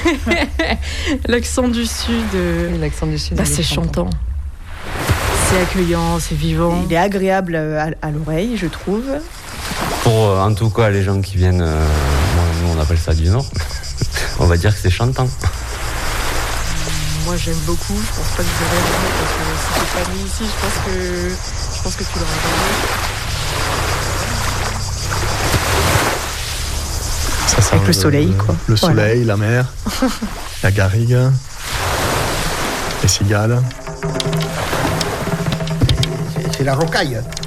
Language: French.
L'accent du Sud. Oui, l'accent du Sud. C'est chantant. C'est accueillant, c'est vivant. Il est agréable à l'oreille, je trouve. Pour en tout cas les gens qui viennent, nous on appelle ça du Nord, on va dire que c'est chantant. Moi j'aime beaucoup, je pense pas que je devrais aimer parce que si t'es pas mis ici, je pense que tu l'aurais pas Ça sent avec le soleil, quoi. Le soleil, la mer, la garrigue, les cigales. C'est la rocaille.